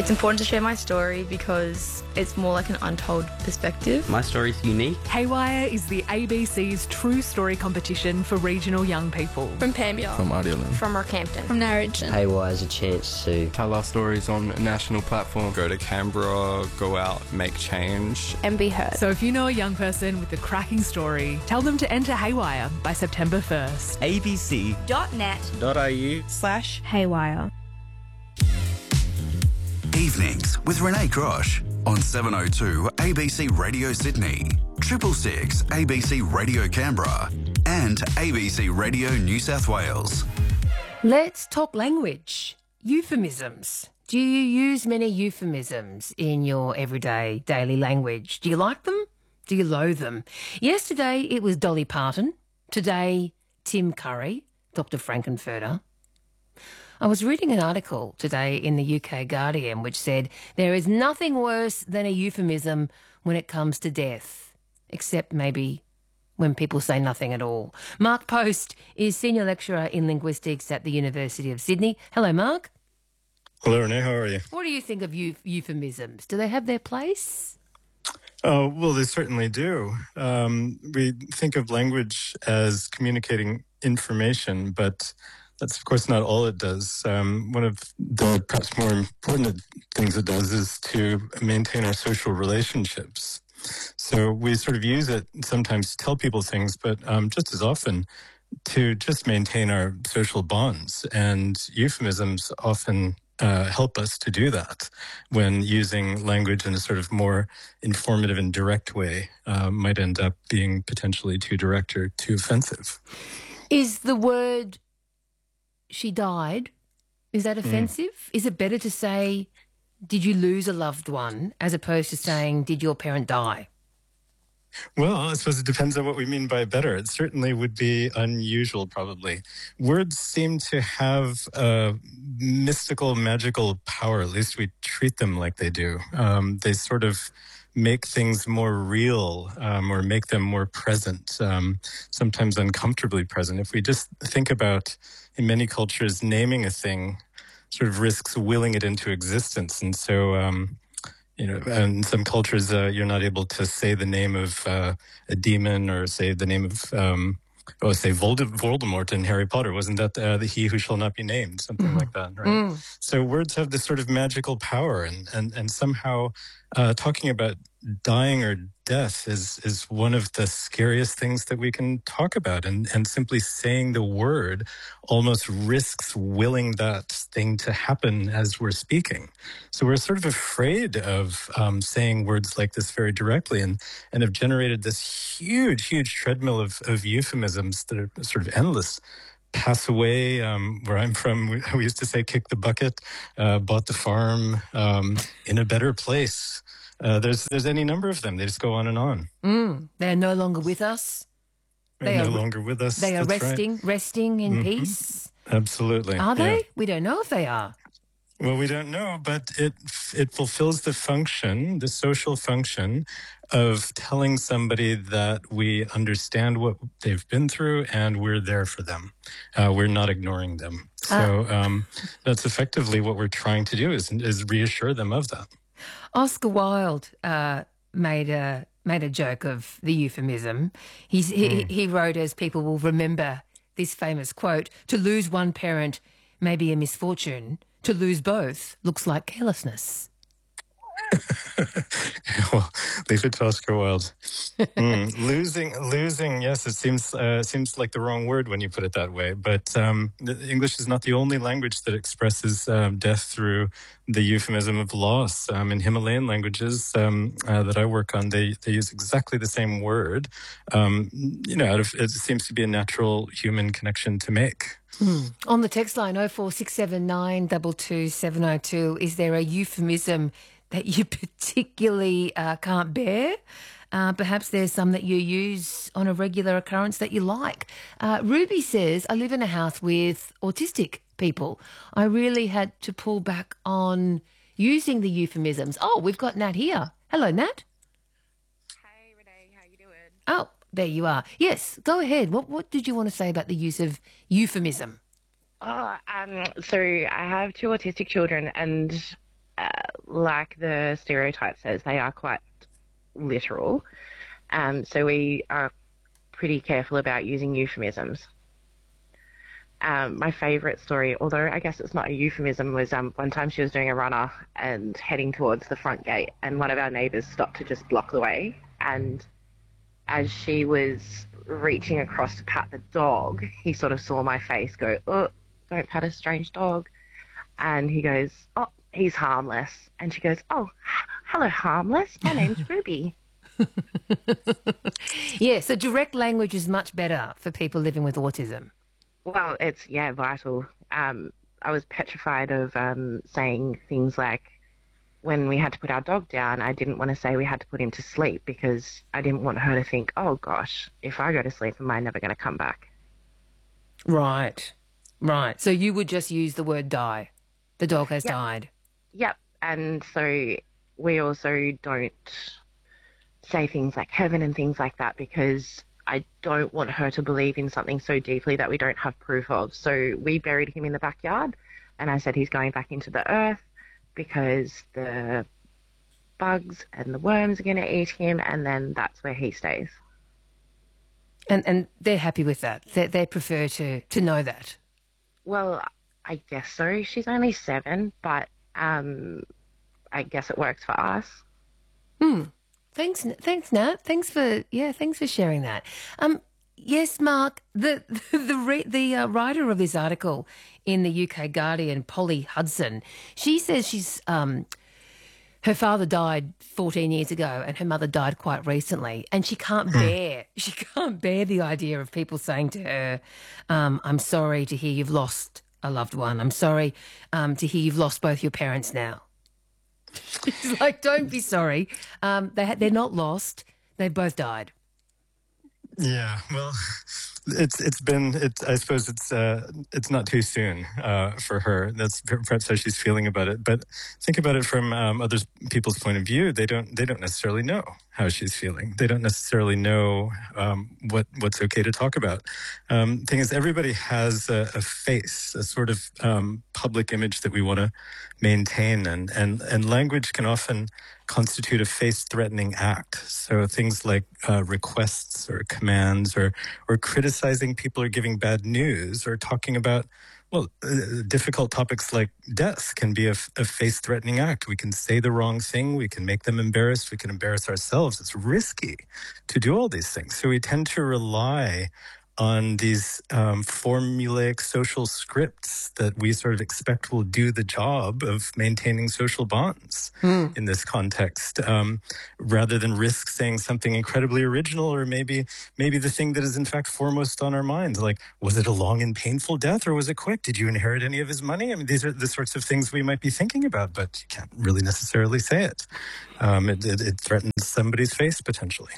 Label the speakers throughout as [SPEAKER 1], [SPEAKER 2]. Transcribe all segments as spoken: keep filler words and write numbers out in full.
[SPEAKER 1] It's important to share my story because it's more like an untold perspective.
[SPEAKER 2] My story's unique.
[SPEAKER 3] Haywire is the A B C's True Story competition for regional young people.
[SPEAKER 1] From Pambier.
[SPEAKER 4] From Ardelan.
[SPEAKER 1] From Rockhampton.
[SPEAKER 5] From Narrogin.
[SPEAKER 6] Haywire is a chance to
[SPEAKER 4] tell our stories on a national platform.
[SPEAKER 7] Go to Canberra, go out, make change.
[SPEAKER 1] And be heard.
[SPEAKER 3] So if you know a young person with a cracking story, tell them to enter Haywire by September first.
[SPEAKER 8] abc
[SPEAKER 5] dot net
[SPEAKER 2] dot I U
[SPEAKER 5] slash Haywire.
[SPEAKER 9] Evenings with Renee Grosh on seven oh two A B C Radio Sydney, Triple Six A B C Radio Canberra, and A B C Radio New South Wales.
[SPEAKER 10] Let's talk language. Euphemisms. Do you use many euphemisms in your everyday daily language? Do you like them? Do you loathe them? Yesterday it was Dolly Parton. Today, Tim Curry, Doctor Frankenfurter. I was reading an article today in the U K Guardian which said there is nothing worse than a euphemism when it comes to death, except maybe when people say nothing at all. Mark Post is Senior Lecturer in Linguistics at the University of Sydney. Hello, Mark.
[SPEAKER 11] Hello, Renee. How are you?
[SPEAKER 10] What do you think of euph- euphemisms? Do they have their place?
[SPEAKER 11] Oh, well, they certainly do. Um, we think of language as communicating information, but that's, of course, not all it does. Um, one of the perhaps more important things it does is to maintain our social relationships. So we sort of use it sometimes to tell people things, but um, just as often to just maintain our social bonds. And euphemisms often uh, help us to do that when using language in a sort of more informative and direct way uh, might end up being potentially too direct or too offensive.
[SPEAKER 10] Is the word she died, is that offensive? Mm. Is it better to say, did you lose a loved one, as opposed to saying, did your parent die?
[SPEAKER 11] Well, I suppose it depends on what we mean by better. It certainly would be unusual, probably. Words seem to have a mystical, magical power. At least we treat them like they do. Um, they sort of make things more real um, or make them more present, um, sometimes uncomfortably present. If we just think about, in many cultures, naming a thing sort of risks willing it into existence. And so, um, you know, in some cultures, uh, you're not able to say the name of uh, a demon or say the name of, um, oh, say Voldemort in Harry Potter. Wasn't that uh, the He Who Shall Not Be Named? Something mm. like that, right? Mm. So words have this sort of magical power, and, and, and somehow uh, talking about dying or death is is one of the scariest things that we can talk about. And, and simply saying the word almost risks willing that thing to happen as we're speaking. So we're sort of afraid of um, saying words like this very directly, and, and have generated this huge, huge treadmill of, of euphemisms that are sort of endless. Pass away, um, where I'm from, we, we used to say kick the bucket, uh, bought the farm, um, in a better place. Uh, there's there's any number of them. They just go on and on.
[SPEAKER 10] Mm, they are no longer with us.
[SPEAKER 11] They're
[SPEAKER 10] they
[SPEAKER 11] no
[SPEAKER 10] are,
[SPEAKER 11] longer with us.
[SPEAKER 10] They are
[SPEAKER 11] That's
[SPEAKER 10] resting,
[SPEAKER 11] right.
[SPEAKER 10] resting in
[SPEAKER 11] mm-hmm.
[SPEAKER 10] peace.
[SPEAKER 11] Absolutely.
[SPEAKER 10] Are they?
[SPEAKER 11] Yeah.
[SPEAKER 10] We don't know if they are.
[SPEAKER 11] Well, we don't know, but it it fulfills the function, the social function, of telling somebody that we understand what they've been through and we're there for them. Uh, we're not ignoring them. So uh. um, that's effectively what we're trying to do, is is reassure them of that.
[SPEAKER 10] Oscar Wilde uh, made a made a joke of the euphemism. He's, he mm. he wrote, as people will remember, this famous quote: "To lose one parent may be a misfortune. To lose both looks like carelessness."
[SPEAKER 11] Well, leave it to Oscar Wilde. Mm, losing, losing. Yes, it seems uh, seems like the wrong word when you put it that way. But um, English is not the only language that expresses um, death through the euphemism of loss. Um, in Himalayan languages um, uh, that I work on, they they use exactly the same word. Um, you know, out of, it seems to be a natural human connection to make.
[SPEAKER 10] Mm. On the text line oh four six seven nine two two seven oh two, is there a euphemism that you particularly uh, can't bear? Uh, perhaps there's some that you use on a regular occurrence that you like. Uh, Ruby says, I live in a house with autistic people. I really had to pull back on using the euphemisms. Oh, we've got Nat here. Hello, Nat.
[SPEAKER 12] Hey, Renee. How you doing?
[SPEAKER 10] Oh, there you are. Yes, go ahead. What What did you want to say about the use of euphemism?
[SPEAKER 12] Oh, um, so I have two autistic children, and uh, like the stereotype says, they are quite literal. Um, so we are pretty careful about using euphemisms. Um, my favourite story, although I guess it's not a euphemism, was um, one time she was doing a runner and heading towards the front gate, and one of our neighbours stopped to just block the way. And as she was reaching across to pat the dog, he sort of saw my face go, "Oh, don't pat a strange dog." And he goes, "Oh, he's harmless." And she goes, "Oh, hello, harmless. My name's Ruby."
[SPEAKER 10] Yeah, so direct language is much better for people living with autism.
[SPEAKER 12] Well, it's, yeah, vital. Um, I was petrified of um, saying things like, when we had to put our dog down, I didn't want to say we had to put him to sleep because I didn't want her to think, oh, gosh, if I go to sleep, am I never going to come back?
[SPEAKER 10] Right, right. So you would just use the word die. The dog has
[SPEAKER 12] Yep.
[SPEAKER 10] died.
[SPEAKER 12] Yep. And so we also don't say things like heaven and things like that because I don't want her to believe in something so deeply that we don't have proof of. So we buried him in the backyard, and I said he's going back into the earth because the bugs and the worms are going to eat him, and then that's where he stays.
[SPEAKER 10] And and they're happy with that. They, they prefer to, to know that.
[SPEAKER 12] Well, I guess so. She's only seven, but um, I guess it works for us.
[SPEAKER 10] Hmm. Thanks, thanks, Nat. Thanks for yeah, thanks for sharing that. Um, yes, Mark, the the re, the uh, writer of this article in the U K Guardian, Polly Hudson, she says she's um, her father died fourteen years ago, and her mother died quite recently, and she can't bear she can't bear the idea of people saying to her, um, "I'm sorry to hear you've lost a loved one. I'm sorry um, to hear you've lost both your parents now." She's like, don't be sorry. Um, they ha- they're not lost. They've both died.
[SPEAKER 11] Yeah, well, it's it's been it's I suppose it's uh, it's not too soon uh, for her. That's perhaps how she's feeling about it. But think about it from um, other people's point of view. They don't they don't necessarily know how she's feeling. They don't necessarily know um, what what's okay to talk about. Um, thing is, everybody has a, a face, a sort of um, public image that we want to maintain, and and and language can often constitute a face-threatening act. So things like uh, requests or commands or or criticizing people or giving bad news or talking about, well, uh, difficult topics like death can be a, a face-threatening act. We can say the wrong thing. We can make them embarrassed. We can embarrass ourselves. It's risky to do all these things. So we tend to rely on these um, formulaic social scripts that we sort of expect will do the job of maintaining social bonds
[SPEAKER 10] Mm.
[SPEAKER 11] in this context, um, rather than risk saying something incredibly original, or maybe maybe the thing that is in fact foremost on our minds, like, was it a long and painful death or was it quick? Did you inherit any of his money? I mean, these are the sorts of things we might be thinking about, but you can't really necessarily say it. Um, it, it, it threatens somebody's face potentially.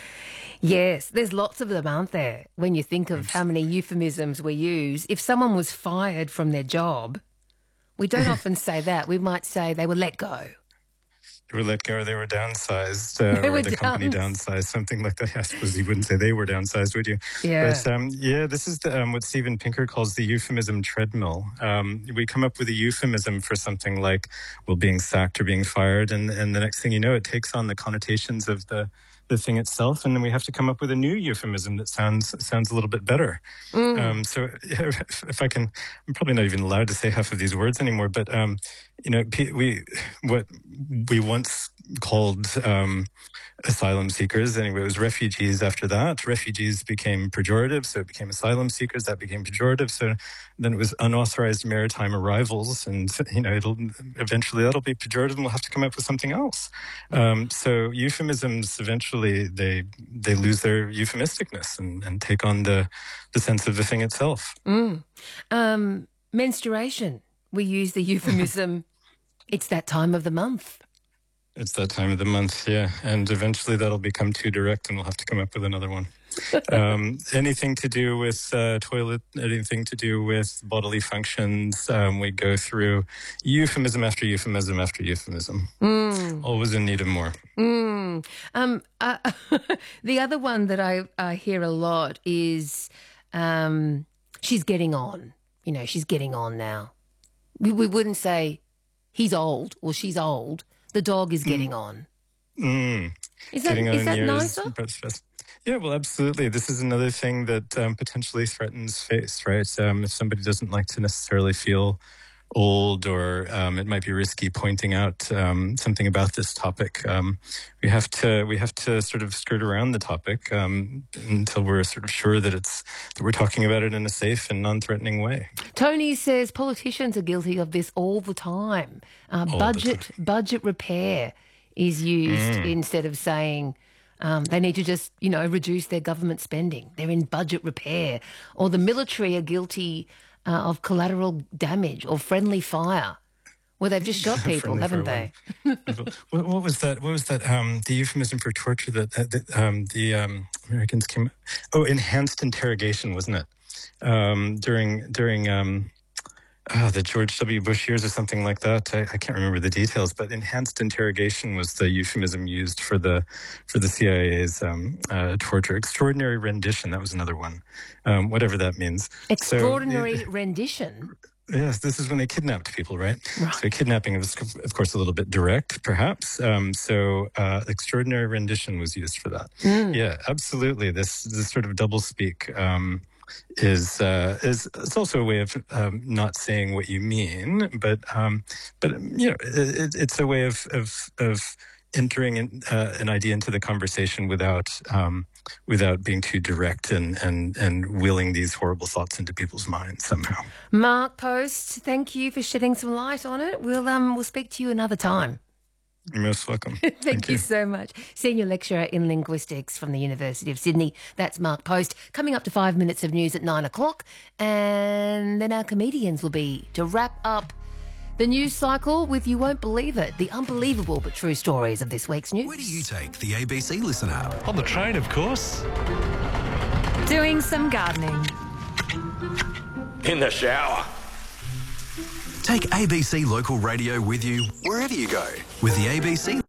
[SPEAKER 10] Yes, there's lots of them, aren't there? When you think of how many euphemisms we use. If someone was fired from their job, we don't often say that. We might say they were let go.
[SPEAKER 11] They were let go, or they were downsized, uh,
[SPEAKER 10] They
[SPEAKER 11] or
[SPEAKER 10] were
[SPEAKER 11] the company
[SPEAKER 10] downs-
[SPEAKER 11] downsized, something like that. I suppose you wouldn't say they were downsized, would you?
[SPEAKER 10] Yeah.
[SPEAKER 11] But um, yeah, this is the, um, what Steven Pinker calls the euphemism treadmill. Um, we come up with a euphemism for something like, well, being sacked or being fired, and, and the next thing you know, it takes on the connotations of the the thing itself, and then we have to come up with a new euphemism that sounds sounds a little bit better.
[SPEAKER 10] Mm.
[SPEAKER 11] Um, so if, if I can, I'm probably not even allowed to say half of these words anymore, but um, you know, we what we once called um, asylum seekers, anyway, it was refugees after that. Refugees became pejorative, so it became asylum seekers, that became pejorative, so then it was unauthorized maritime arrivals, and you know, it'll eventually that'll be pejorative, and we'll have to come up with something else. Um, so euphemisms eventually they they lose their euphemisticness and, and take on the the sense of the thing itself.
[SPEAKER 10] Mm. Um, menstruation. We use the euphemism, it's that time of the month.
[SPEAKER 11] It's that time of the month, yeah. And eventually that'll become too direct and we'll have to come up with another one. um, anything to do with uh, toilet, anything to do with bodily functions, um, we go through euphemism after euphemism after euphemism.
[SPEAKER 10] Mm.
[SPEAKER 11] Always in need of more.
[SPEAKER 10] Mm. Um, uh, the other one that I, I hear a lot is um, she's getting on. You know, she's getting on now. We, we wouldn't say he's old or she's old, the dog is getting mm. on.
[SPEAKER 11] Mm.
[SPEAKER 10] Is that,
[SPEAKER 11] getting
[SPEAKER 10] is
[SPEAKER 11] on
[SPEAKER 10] that
[SPEAKER 11] years,
[SPEAKER 10] nicer?
[SPEAKER 11] perhaps, yeah, well, absolutely. This is another thing that um, potentially threatens face, right? Um, if somebody doesn't like to necessarily feel old, or um, it might be risky pointing out um, something about this topic, um, we have to we have to sort of skirt around the topic um, until we're sort of sure that it's that we're talking about it in a safe and non-threatening way.
[SPEAKER 10] Tony says politicians are guilty of this all the time. Uh,
[SPEAKER 11] all
[SPEAKER 10] budget
[SPEAKER 11] the time.
[SPEAKER 10] budget repair is used
[SPEAKER 11] Mm.
[SPEAKER 10] instead of saying um, they need to just, you know, reduce their government spending. They're in budget repair. Or the military are guilty uh, of collateral damage or friendly fire, where they've just shot people, haven't they?
[SPEAKER 11] what, what was that? What was that? Um, the euphemism for torture that, that, that um, the um, Americans came. Oh, enhanced interrogation, wasn't it? Um, during during. Um, Oh, the George W. Bush years or something like that. I, I can't remember the details, but enhanced interrogation was the euphemism used for the for the C I A's um, uh, torture. Extraordinary rendition, that was another one, um, whatever that means.
[SPEAKER 10] Extraordinary
[SPEAKER 11] so, it,
[SPEAKER 10] rendition?
[SPEAKER 11] Yes, this is when they kidnapped people, right?
[SPEAKER 10] Right.
[SPEAKER 11] So kidnapping is, of course, a little bit direct, perhaps. Um, so uh, extraordinary rendition was used for that.
[SPEAKER 10] Mm.
[SPEAKER 11] Yeah, absolutely. This, this sort of double speak um, is uh, is it's also a way of um, not saying what you mean, but um, but you know, it, it's a way of of, of entering in, uh, an idea into the conversation without um, without being too direct and, and and wheeling these horrible thoughts into people's minds somehow.
[SPEAKER 10] Mark Post, thank you for shedding some light on it. We'll um we'll speak to you another time.
[SPEAKER 11] You're most welcome.
[SPEAKER 10] Thank,
[SPEAKER 11] Thank
[SPEAKER 10] you.
[SPEAKER 11] you
[SPEAKER 10] so much. Senior Lecturer in Linguistics from the University of Sydney. That's Mark Post. Coming up to five minutes of news at nine o'clock. And then our comedians will be to wrap up the news cycle with, you won't believe it, the unbelievable but true stories of this week's news.
[SPEAKER 9] Where do you take the A B C Listen app?
[SPEAKER 2] On the train, of course.
[SPEAKER 3] Doing some gardening.
[SPEAKER 2] In the shower.
[SPEAKER 9] Take A B C Local Radio with you wherever you go with the A B C.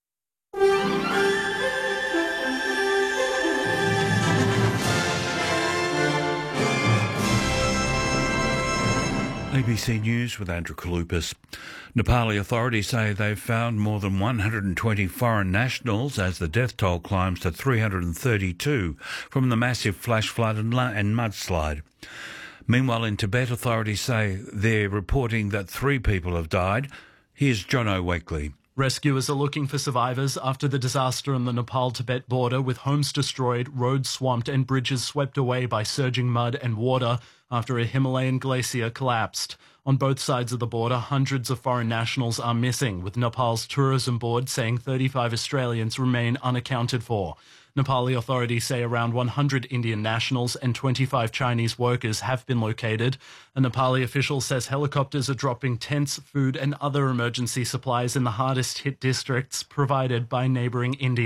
[SPEAKER 5] A B C News with Andrew Kalupas. Nepali authorities say they've found more than one hundred twenty foreign nationals as the death toll climbs to three hundred thirty-two from the massive flash flood and, la- and mudslide. Meanwhile, in Tibet, authorities say they're reporting that three people have died. Here's Jono Wakely.
[SPEAKER 6] Rescuers are looking for survivors after the disaster on the Nepal-Tibet border, with homes destroyed, roads swamped and bridges swept away by surging mud and water after a Himalayan glacier collapsed. On both sides of the border, hundreds of foreign nationals are missing, with Nepal's tourism board saying thirty-five Australians remain unaccounted for. Nepali authorities say around one hundred Indian nationals and twenty-five Chinese workers have been located. A Nepali official says helicopters are dropping tents, food and other emergency supplies in the hardest hit districts provided by neighbouring India.